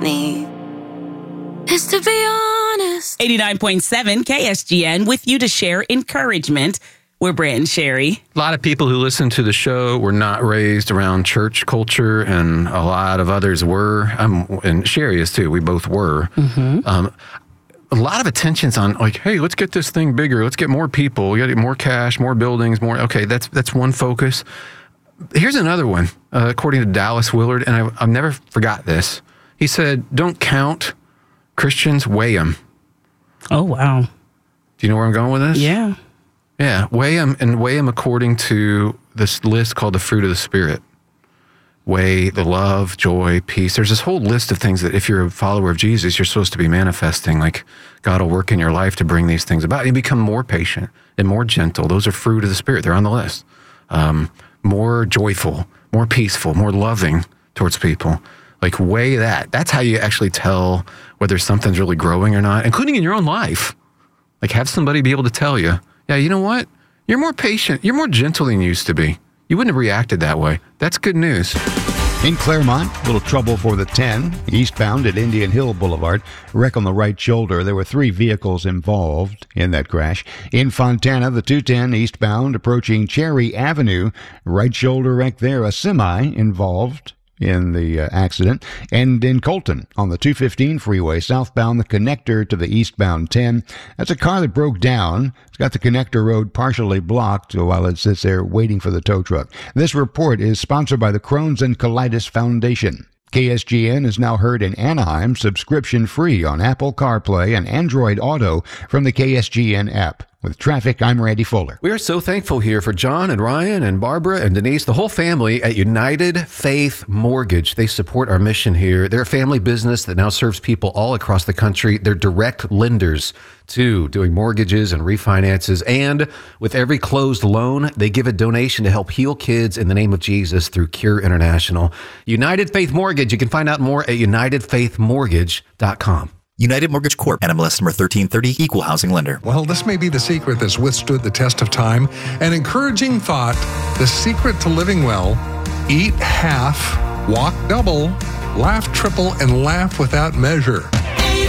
me is to be honest. 89.7 KSGN with you to share encouragement. We're Brent and Sherry. A lot of people who listen to the show were not raised around church culture, and a lot of others were. And Sherry is too. We both were. Mm-hmm. A lot of attention's on like, hey, let's get this thing bigger. Let's get more people. We got to get more cash, more buildings, more. Okay, that's one focus. Here's another one, according to Dallas Willard, and I've never forgot this. He said, don't count Christians, weigh them. Oh, wow. Do you know where I'm going with this? Yeah. Yeah, weigh them according to this list called the fruit of the Spirit. Weigh the love, joy, peace. There's this whole list of things that if you're a follower of Jesus, you're supposed to be manifesting. Like God will work in your life to bring these things about. You become more patient and more gentle. Those are fruit of the Spirit. They're on the list. More joyful, more peaceful, more loving towards people. Like weigh that. That's how you actually tell whether something's really growing or not, including in your own life. Like have somebody be able to tell you, yeah, you know what? You're more patient. You're more gentle than you used to be. You wouldn't have reacted that way. That's good news. In Claremont, little trouble for the 10, eastbound at Indian Hill Boulevard. Wreck on the right shoulder. There were 3 vehicles involved in that crash. In Fontana, the 210 eastbound approaching Cherry Avenue. Right shoulder wreck there. A semi involved in the accident. And in Colton, on the 215 freeway, southbound, the connector to the eastbound 10. That's a car that broke down. It's got the connector road partially blocked while it sits there waiting for the tow truck. This report is sponsored by the Crohn's and Colitis Foundation. KSGN is now heard in Anaheim, subscription-free on Apple CarPlay and Android Auto from the KSGN app. With traffic, I'm Randy Fuller. We are so thankful here for John and Ryan and Barbara and Denise, the whole family at United Faith Mortgage. They support our mission here. They're a family business that now serves people all across the country. They're direct lenders too, doing mortgages and refinances. And with every closed loan, they give a donation to help heal kids in the name of Jesus through Cure International. United Faith Mortgage. You can find out more at unitedfaithmortgage.com. United Mortgage Corp. NMLS number 1330, Equal Housing Lender. Well, this may be the secret that's withstood the test of time. An encouraging thought, the secret to living well: eat half, walk double, laugh triple, and laugh without measure.